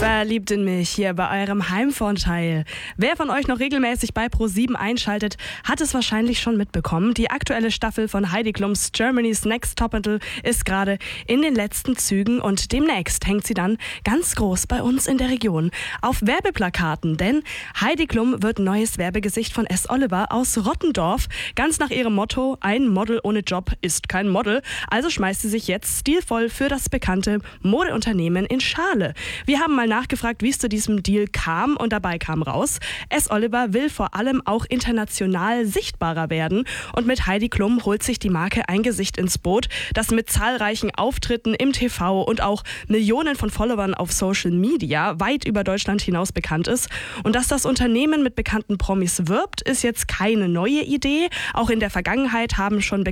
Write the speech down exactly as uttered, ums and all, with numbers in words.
Verliebt in mich hier bei eurem Heimvorteil. Wer von euch noch regelmäßig bei Pro sieben einschaltet, hat es wahrscheinlich schon mitbekommen. Die aktuelle Staffel von Heidi Klums Germany's Next Topmodel ist gerade in den letzten Zügen und demnächst hängt sie dann ganz groß bei uns in der Region auf Werbeplakaten. Denn Heidi Klum wird neues Werbegesicht von S. Oliver aus Rottendorf. Ganz nach ihrem Motto, ein Model ohne Job ist kein Model. Also schmeißt sie sich jetzt stilvoll für das bekannte Modeunternehmen in Schale. Wir haben mal nachgefragt, wie es zu diesem Deal kam und dabei kam raus: S. Oliver will vor allem auch international sichtbarer werden und mit Heidi Klum holt sich die Marke ein Gesicht ins Boot, das mit zahlreichen Auftritten im T V und auch Millionen von Followern auf Social Media weit über Deutschland hinaus bekannt ist. Und dass das Unternehmen mit bekannten Promis wirbt, ist jetzt keine neue Idee. Auch in der Vergangenheit haben schon